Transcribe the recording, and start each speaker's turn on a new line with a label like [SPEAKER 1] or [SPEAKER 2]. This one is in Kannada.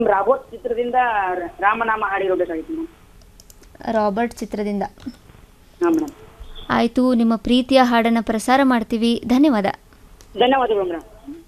[SPEAKER 1] ರಾಬೋಟ್ ಚಿತ್ರದಿಂದ ರಾಮನಾಮ ಹಾಡಿರಬೇಕಾಗಿತ್ತು ಮೇಡಮ್.
[SPEAKER 2] ರಾಬರ್ಟ್ ಚಿತ್ರದಿಂದ.
[SPEAKER 1] ಹಾಂ ಮೇಡಮ್.
[SPEAKER 2] ಆಯಿತು, ನಿಮ್ಮ ಪ್ರೀತಿಯ ಹಾಡನ್ನು ಪ್ರಸಾರ ಮಾಡ್ತೀವಿ. ಧನ್ಯವಾದ.
[SPEAKER 1] ಧನ್ಯವಾದಗಳು ಮೇಡಮ್.